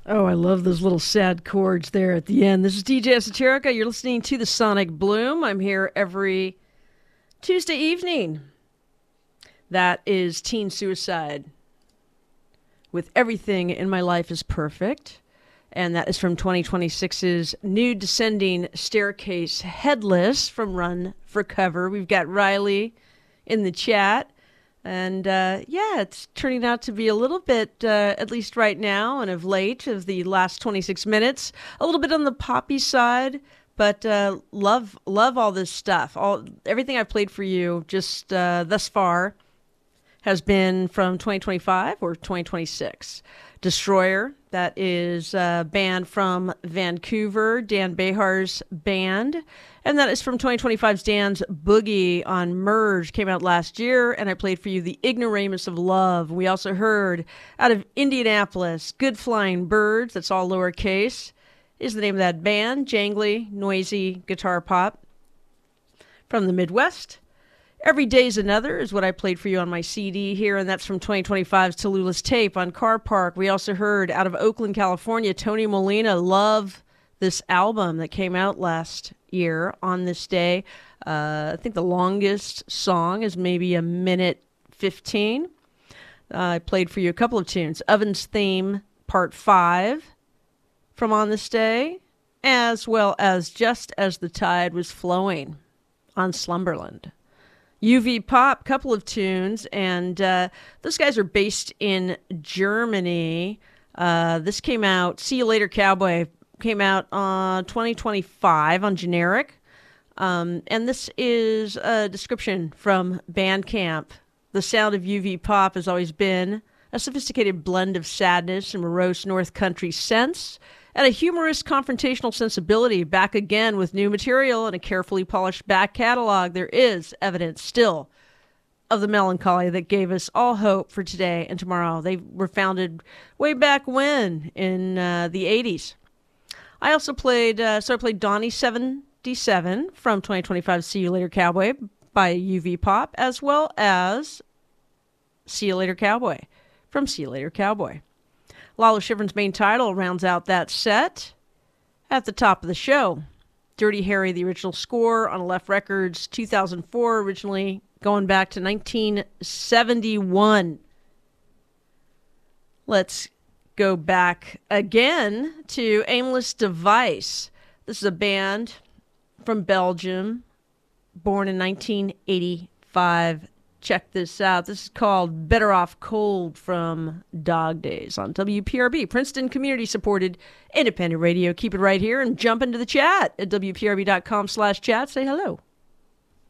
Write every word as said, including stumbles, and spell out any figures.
Oh, I love those little sad chords there at the end. This is D J Esoterica. You're listening to the Sonic Bloom. I'm here every Tuesday evening. That is Teen Suicide with Everything in My Life is Perfect. And that is from twenty twenty-six's New Descending Staircase Headless from Run for Cover. We've got Riley in the chat. And uh, yeah, it's turning out to be a little bit, uh, at least right now and of late, of the last twenty-six minutes, a little bit on the poppy side, but uh, love love all this stuff. All everything I've played for you just uh, thus far has been from twenty twenty-five or twenty twenty-six. Destroyer, that is a band from Vancouver, Dan Behar's band. And that is from twenty twenty-five's Dan's Boogie on Merge, came out last year, and I played for you The Ignoramus of Love. We also heard out of Indianapolis, Good Flying Birds, that's all lowercase, is the name of that band, jangly, noisy guitar pop from the Midwest. Every Day's Another is what I played for you on my C D here, and that's from twenty twenty-five's Tallulah's Tape on Car Park. We also heard out of Oakland, California, Tony Molina, Love this album that came out last year on this day. Uh, I think the longest song is maybe a minute fifteen. Uh, I played for you a couple of tunes. Oven's Theme, Part five from On This Day, as well as Just As the Tide Was Flowing on Slumberland. U V Pop, couple of tunes, and uh, those guys are based in Germany. Uh, this came out, See You Later Cowboy, came out on twenty twenty-five on Generic. Um, and this is a description from Bandcamp. The sound of U V Pop has always been a sophisticated blend of sadness and morose North Country sense, and a humorous confrontational sensibility. Back again with new material and a carefully polished back catalog, there is evidence still of the melancholy that gave us all hope for today and tomorrow. They were founded way back when, in uh, the eighties. I also played, uh, so I played Donnie seventy-seven from twenty twenty-five See You Later Cowboy by U V Pop, as well as See You Later Cowboy from See You Later Cowboy. Lalo Schifrin's main title rounds out that set. At the top of the show, Dirty Harry, the original score on Aleph Records, two thousand four, originally going back to nineteen seventy-one. Let's go back again to Aimless Device. This is a band from Belgium, born in nineteen eighty-five. Check this out. This is called Better Off Cold from Dog Days on W P R B, Princeton community-supported independent radio. Keep it right here and jump into the chat at W P R B dot com slash chat. Say hello.